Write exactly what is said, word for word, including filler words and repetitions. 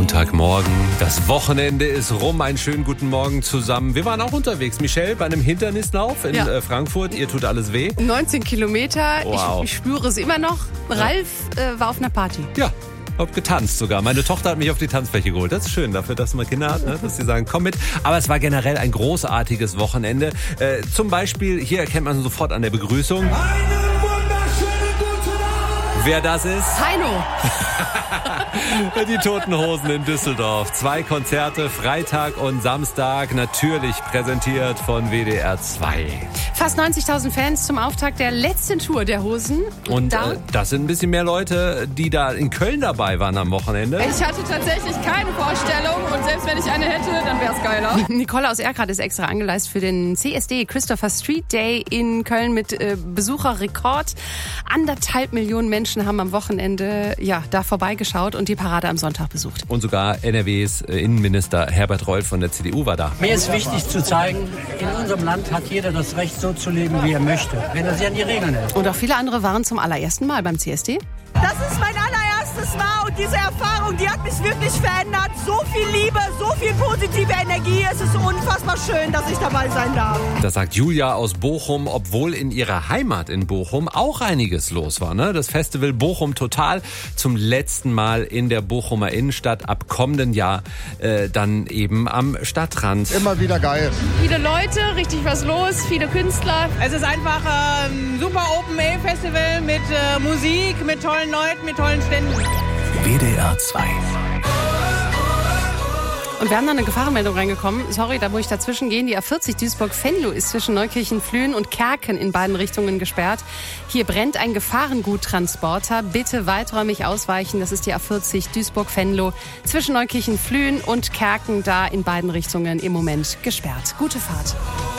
Montagmorgen. Das Wochenende ist rum. Einen schönen guten Morgen zusammen. Wir waren auch unterwegs. Michelle, bei einem Hindernislauf in ja. äh, Frankfurt. Ihr tut alles weh. neunzehn Kilometer. Wow. Ich, ich spüre es immer noch. Ralf äh, war auf einer Party. Ja. Hab getanzt sogar. Meine Tochter hat mich auf die Tanzfläche geholt. Das ist schön dafür, dass man Kinder hat, ne? Dass sie sagen, komm mit. Aber es war generell ein großartiges Wochenende. Äh, zum Beispiel, hier erkennt man sofort an der Begrüßung. Einen wunderschönen guten Abend. Wer das ist? Heino. Die Toten Hosen in Düsseldorf. Zwei Konzerte, Freitag und Samstag. Natürlich präsentiert von W D R zwei. Fast neunzigtausend Fans zum Auftakt der letzten Tour der Hosen. Und da? äh, das sind ein bisschen mehr Leute, die da in Köln dabei waren am Wochenende. Ich hatte tatsächlich keine Vorstellung und selbst wenn ich eine hätte, dann wäre es geiler. Nicole aus Erkrath ist extra angereist für den C S D, Christopher Street Day in Köln mit äh, Besucherrekord. Anderthalb Millionen Menschen haben am Wochenende ja da vorbeigeschaut und die Parade am Sonntag besucht. Und sogar N R Ws Innenminister Herbert Reul von der C D U war da. Mir ist wichtig zu zeigen, in unserem Land hat jeder das Recht, so zu leben, wie er möchte, wenn er sich an die Regeln hält. Und auch viele andere waren zum allerersten Mal beim C S D. Das ist mein allererstes Mal und diese Erfahrung, die hat mich wirklich verändert. So viel Liebe, so viel positive Energie. Es ist unfassbar schön, dass ich dabei sein darf. Das sagt Julia aus Bochum, obwohl in ihrer Heimat in Bochum auch einiges los war. Ne? Das Festival Bochum Total zum letzten Mal in der Bochumer Innenstadt. Ab kommenden Jahr äh, dann eben am Stadtrand. Immer wieder geil. Viele Leute, richtig was los, viele Künstler. Es ist einfach ein äh, super Open-Air-Festival mit äh, Musik, mit tollen Leuten, mit tollen Ständen. W D R zwei. Und wir haben da eine Gefahrenmeldung reingekommen. Sorry, da muss ich dazwischen gehen. Die A vierzig Duisburg-Venlo ist zwischen Neukirchen-Flühen und Kerken in beiden Richtungen gesperrt. Hier brennt ein Gefahrenguttransporter. Bitte weiträumig ausweichen. Das ist die A vierzig Duisburg-Venlo zwischen Neukirchen-Flühen und Kerken, da in beiden Richtungen im Moment gesperrt. Gute Fahrt.